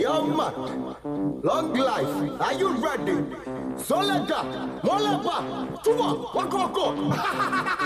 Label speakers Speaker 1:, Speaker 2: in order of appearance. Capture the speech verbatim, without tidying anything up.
Speaker 1: Yo, man. Long life. Are you ready? Soleda, Molaba, Tuba, Wakoko.